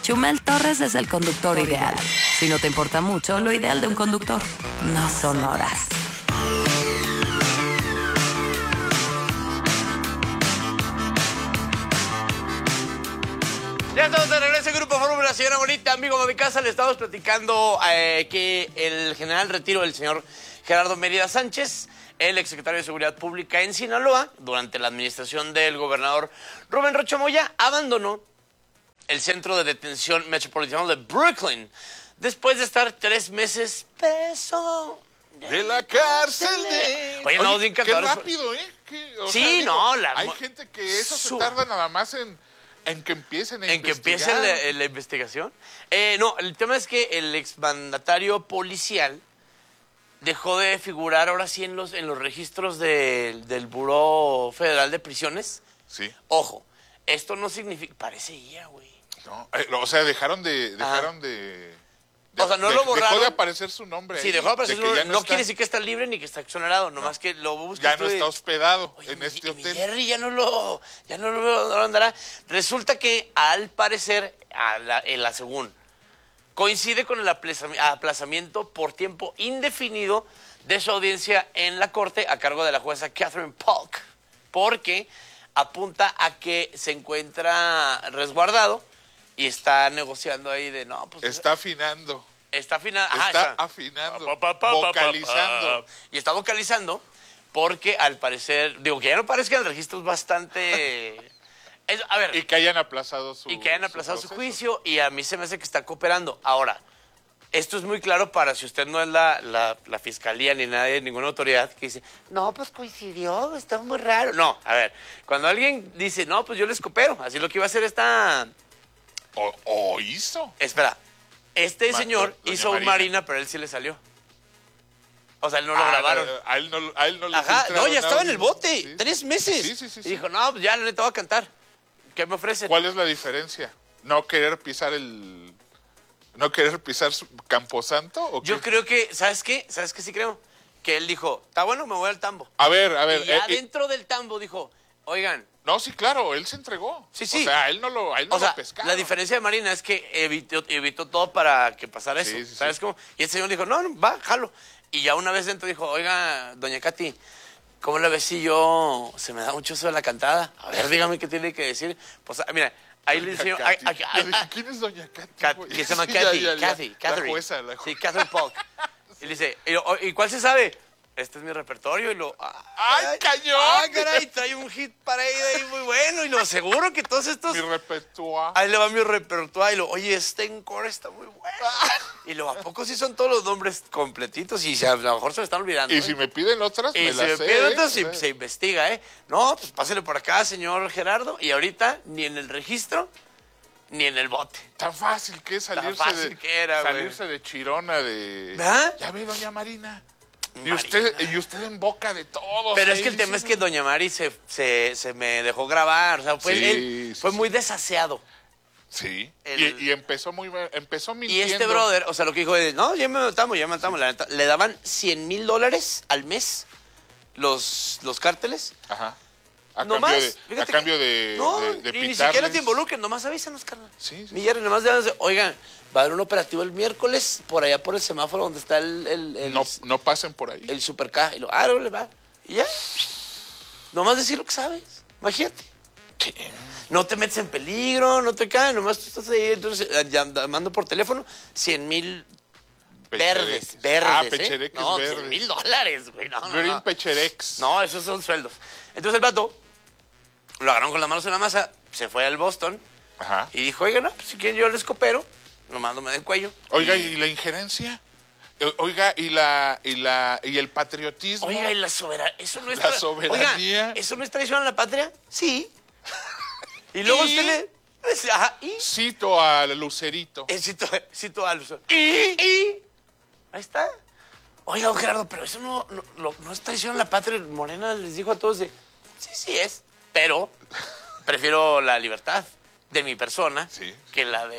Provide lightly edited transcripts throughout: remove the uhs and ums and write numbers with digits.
Chumel Torres es el conductor ideal. Si no te importa mucho, lo ideal de un conductor no son horas. Ya estamos de regreso en Grupo Fórmula, señora bonita, amigo de mi casa. Le estamos platicando que el general retiro del señor Gerardo Mérida Sánchez, el exsecretario de Seguridad Pública en Sinaloa, durante la administración del gobernador Rubén Rocha Moya, abandonó el centro de detención metropolitano de Brooklyn después de estar 3 meses preso. De la cárcel de... Oye, no, bien qué cantadores. rápido, ¿eh? Sí, digo, no, hay gente que eso se tarda nada más en que empiecen a ¿En que investigar. empiece la investigación? No, el tema es que el exmandatario policial dejó de figurar ahora sí en los registros del Buró Federal de Prisiones. Sí. Ojo, esto no significa... Parece IA, güey. No, o sea, dejaron de o sea, no lo borraron. Dejó de aparecer su nombre. Sí, ahí, dejó de aparecer de su que nombre. ya No está, quiere decir que está libre ni que está exonerado, nomás que lo buscas. ya no está hospedado Oye, en este y mi hotel. Jerry ya no lo andará. Resulta que, al parecer, la según, coincide con el aplazamiento por tiempo indefinido de su audiencia en la corte a cargo de la jueza Catherine Polk, porque apunta a que se encuentra resguardado y está negociando ahí de no, pues... Está afinando. Está afinando. Está afinando. Vocalizando. Y está vocalizando porque al parecer, digo, que ya no parezca el registro es bastante... a ver. Y que hayan aplazado su su juicio, y a mí se me hace que está cooperando. Ahora, esto es muy claro para si usted no es la fiscalía ni nadie, ninguna autoridad que dice, no, pues coincidió, está muy raro. No, a ver, cuando alguien dice, no, pues yo les coopero, así lo que iba a hacer esta... O hizo. Espera, señor doña hizo un Marina, pero él sí le salió. O sea, él no lo grabaron. A él no le Ajá, no, ya estaba en el audio. bote, Sí. 3 meses. Sí. Y dijo, no, pues ya, la neta, voy a cantar. ¿Qué me ofrecen? ¿Cuál es la diferencia? ¿No querer pisar su Camposanto? ¿O Yo qué? creo que, ¿sabes qué? ¿Sabes qué sí creo? Que él dijo, está bueno, me voy al tambo. A ver. Y ya dentro del tambo dijo, oigan. No, sí, claro, él se entregó. Sí. O sea, él no lo pescaron. La diferencia de Marina es que evitó todo para que pasara eso. Sí. ¿Sabes cómo? Y el señor dijo, no, va, jalo. Y ya una vez dentro dijo, oiga, doña Katy, ¿cómo la ves si yo se me da mucho eso de la cantada? A ver, dígame qué tiene que decir. Pues, mira, ahí le enseño. ¿Quién es doña Katy? Que se llama Sí, Catherine. La jueza. Sí, Catherine Polk. Y le dice, ¿y cuál se sabe? Este es mi repertorio. Y lo... ¡Ay, cañón! ¡Ah, caray! Trae un hit parade ahí muy bueno. Y lo seguro que todos estos... Mi repertorio. Ahí le va mi repertorio. Y lo, oye, este encore está muy bueno. Y lo, ¿a poco sí son todos los nombres completitos? Y a lo mejor se me están olvidando. Y si me piden otras, y me si las me sé. piden otras, se investiga, ¿eh? No, pues pásele por acá, señor Gerardo. Y ahorita, ni en el registro, ni en el bote. Tan fácil que es salirse de chirona de... ¿verdad? Ya ve, doña Marina. Y Marina. usted en boca de todos. Pero es que el tema es que doña Mari se me dejó grabar. O sea, fue muy desaseado. Sí. Y empezó mintiendo. Y este brother, o sea, lo que dijo es, no, ya me matamos. La neta, le daban $100,000 al mes los cárteles. Ajá. A cambio de y ni pitarles. siquiera te involucren, nomás avísanos, carnal. Sí. Mi Jerry, nomás de oigan, va a haber un operativo el miércoles por allá por el semáforo donde está el No pasen por ahí. el super K. Y lo, le va. Y ya. Nomás decir lo que sabes. Imagínate. No te metes en peligro, no te caes, nomás tú estás ahí, entonces, llamando por teléfono, 100,000 verdes. pechereques No, verdes. $100,000, güey. Green Pecherex. No, esos son sueldos. Entonces el vato lo agarraron con las manos en la masa, se fue al Boston. Ajá. Y dijo, oiga, no, pues, si quieren yo les coopero, nomás no me den cuello. Oiga, ¿y la injerencia? Oiga, y el patriotismo. Oiga, y la soberanía. Eso no es La soberanía. Oiga, ¿eso no es traición a la patria? Sí. Y luego usted le... Ajá, y... Cito a Lucerito. Cito a Lucerito. Y... Ahí está. Oiga, don Gerardo, pero eso no es traición a la patria. Morena les dijo a todos de... Sí es. Pero prefiero la libertad de mi persona que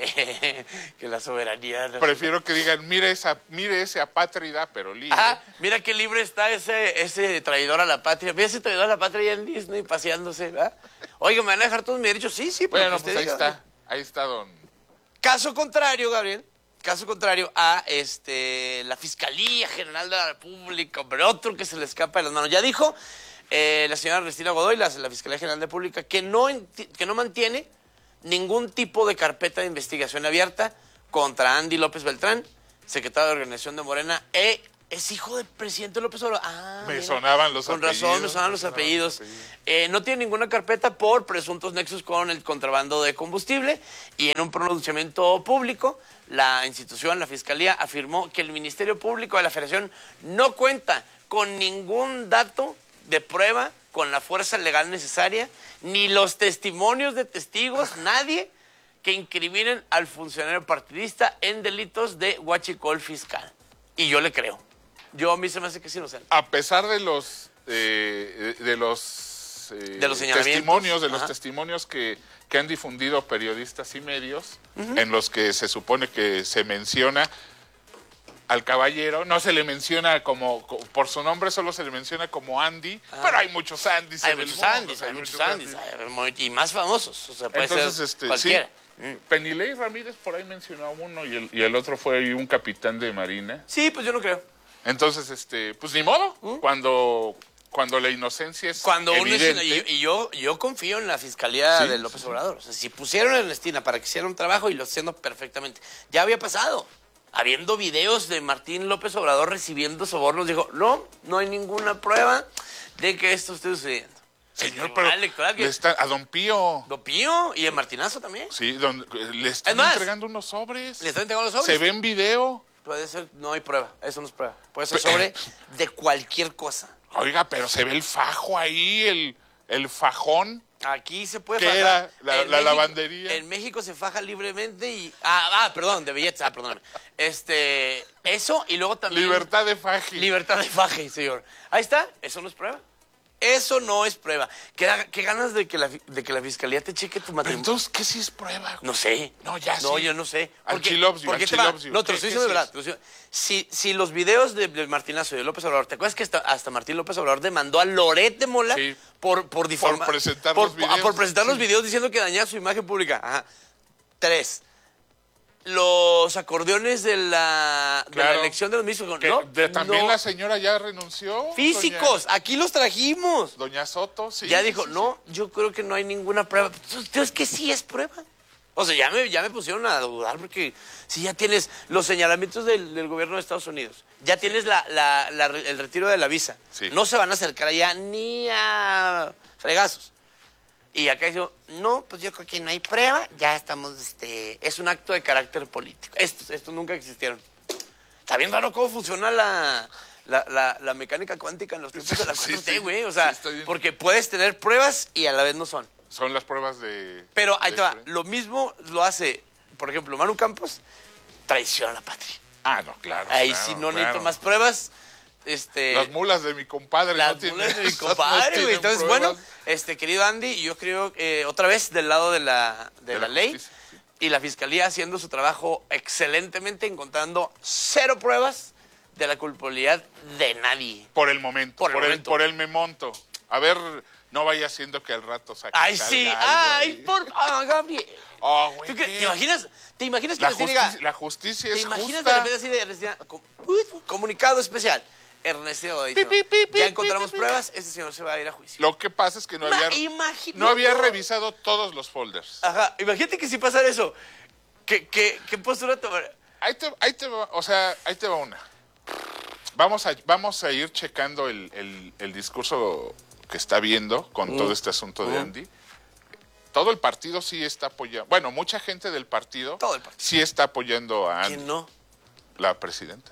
la soberanía. Prefiero que digan, mire ese apátrida, pero libre. Ajá, mira qué libre está ese traidor a la patria. Mira ese traidor a la patria allá en Disney paseándose, ¿verdad? Oiga, ¿me van a dejar todos mis derechos? Sí, pero bueno, que pues usted diga. ahí está don Caso contrario, Gabriel, a la Fiscalía General de la República, hombre, otro que se le escapa de las manos. Ya dijo la señora Ernestina Godoy, la Fiscalía General de la República, que no mantiene ningún tipo de carpeta de investigación abierta contra Andy López Beltrán, secretario de Organización de Morena, es hijo del presidente López Obrador. Me sonaban los con apellidos. Con razón, me sonaban los apellidos. No tiene ninguna carpeta por presuntos nexos con el contrabando de combustible, y en un pronunciamiento público, la institución, la Fiscalía, afirmó que el Ministerio Público de la Federación no cuenta con ningún dato de prueba con la fuerza legal necesaria, ni los testimonios de testigos, nadie que incriminen al funcionario partidista en delitos de huachicol fiscal. Y yo le creo. A mí se me hace que es inocente. A pesar de los testimonios que han difundido periodistas y medios, en los que se supone que se menciona al caballero, no se le menciona por su nombre, solo se le menciona como Andy, pero hay muchos Andys en el mundo. Hay muchos Andys, y más famosos, o sea, puede Entonces, ser cualquiera. Sí, Penilei Ramírez por ahí mencionó uno, y el otro fue un capitán de Marina. Sí, pues yo no creo. Entonces, pues ni modo, cuando la inocencia es evidente. Y yo confío en la Fiscalía de López Obrador. O sea, si pusieron a Ernestina para que hiciera un trabajo, y lo haciendo perfectamente. Ya había pasado. Habiendo videos de Martín López Obrador recibiendo sobornos, dijo, no hay ninguna prueba de que esto esté sucediendo. Señor, pero a Don Pío. Don Pío y a Martinazo también. Sí, le están entregando unos sobres. Le están entregando los sobres. Se ve en video. Puede ser, no hay prueba, eso no es prueba. Puede ser sobre de cualquier cosa. Oiga, pero se ve el fajo ahí, el fajón. Aquí se puede fajar. ¿Qué era? La lavandería. En México se faja libremente y... perdón, de billetes, perdóname. Eso, y luego también... Libertad de faje. Libertad de faje, señor. Ahí está, eso no es prueba. Eso no es prueba. ¿Qué ganas de que la Fiscalía te cheque tu matrimonio? Entonces, ¿qué sí es prueba? No sé. No, ya No, sí. yo no sé. No, te lo estoy diciendo de verdad. Si los videos de Martinazo y de López Obrador, ¿te acuerdas que hasta Martín López Obrador demandó a Loret de Mola por difamar? Por presentar los videos. Por presentar los videos diciendo que dañaba su imagen pública. Ajá. 3. Los acordeones de la elección de los ministros. También la señora ya renunció. Físicos, aquí los trajimos. Doña Soto, sí. Ya dijo, yo creo que no hay ninguna prueba. Entonces, que sí es prueba. O sea, ya me pusieron a dudar, porque si ya tienes los señalamientos del gobierno de Estados Unidos, ya tienes el retiro de la visa, no se van a acercar allá ni a fregazos. Y acá dijo, pues yo creo que no hay prueba, ya estamos, es un acto de carácter político. Estos nunca existieron. Está bien raro cómo funciona la mecánica cuántica en los tiempos de la 4T, güey. O sea, porque puedes tener pruebas y a la vez no son. Son las pruebas de... Pero ahí te va, lo mismo lo hace, por ejemplo, Manu Campos, traición a la patria. No, claro. Ahí sí no necesito más pruebas. Las mulas de mi compadre. Las mulas de mi compadre, güey. Entonces, pruebas. Bueno, querido Andy, yo creo otra vez del lado de la ley, justicia, y la Fiscalía haciendo su trabajo excelentemente, encontrando 0 pruebas de la culpabilidad de nadie. Por el momento. Por el memonto. A ver, no vaya siendo que al rato saque. ¡Ay, sí! ¡Ay, Gabriel! Güey, ¿Te imaginas que la justicia es justa? ¿Te imaginas de repente así de Ernestina, comunicado especial? Ernesto ya encontramos pruebas, ese señor se va a ir a juicio. Lo que pasa es que no había revisado todos los folders. Ajá, imagínate que si pasara eso, ¿qué postura tomar? Ahí te va una. Vamos a ir checando el discurso que está viendo con todo este asunto de Andy. Todo el partido sí está apoyando. Bueno, mucha gente del partido, sí está apoyando a Andy. ¿Quién no? La presidenta.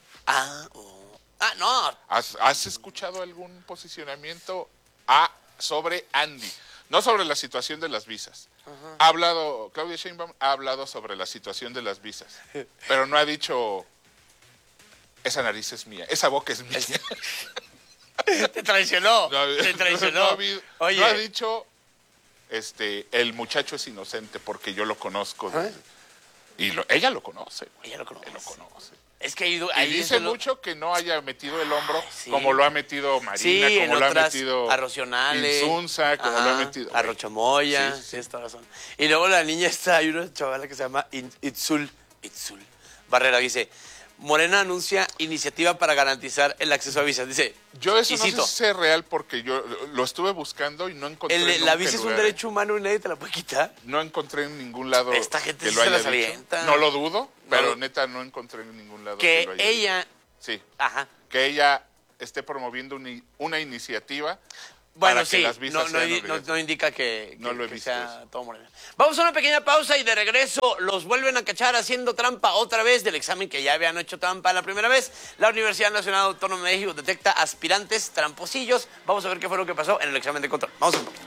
No. ¿Has escuchado algún posicionamiento sobre Andy? No sobre la situación de las visas. Claudia Sheinbaum ha hablado sobre la situación de las visas, pero no ha dicho, esa nariz es mía, esa boca es mía. Te traicionó. Te traicionó. No ha dicho, el muchacho es inocente porque yo lo conozco. Y ella lo conoce. Ella lo conoce. Él lo conoce. Es que Y dice mucho que no haya metido el hombro sí. como lo ha metido Marina, sí, como lo ha metido Arrocionales, Insunza, como lo ha metido Arrochamoya, sí. tienes toda razón. Y luego la niña está, hay una chavala que se llama Itzul Barrera, dice, Morena anuncia iniciativa para garantizar el acceso a visas. Dice, Yo eso y no sé cito, si sea real porque yo lo estuve buscando y no encontré nunca la visa es un lugar. derecho humano y nadie te la puede quitar. No encontré en ningún lado Esta gente que sí lo se haya las dicho. avienta. No lo dudo, pero No. neta no encontré en ningún lado Que lo haya ella, dicho. Sí, ajá, que ella esté promoviendo una iniciativa bueno, para sí, que las visas sean obligatorias. no indica que No lo he visto sea eso. todo moreno. Vamos a una pequeña pausa y de regreso los vuelven a cachar haciendo trampa otra vez del examen que ya habían hecho trampa la primera vez. La Universidad Nacional Autónoma de México detecta aspirantes tramposillos. Vamos a ver qué fue lo que pasó en el examen de control. Vamos a un poquito.